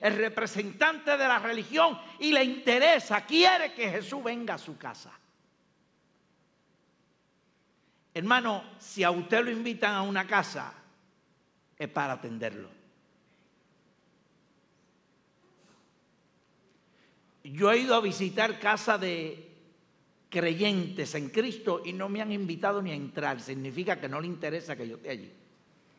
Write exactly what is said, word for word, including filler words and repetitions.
el representante de la religión, y le interesa, quiere que Jesús venga a su casa. Hermano, si a usted lo invitan a una casa, es para atenderlo. Yo he ido a visitar casas de creyentes en Cristo y no me han invitado ni a entrar. Significa que no le interesa que yo esté allí.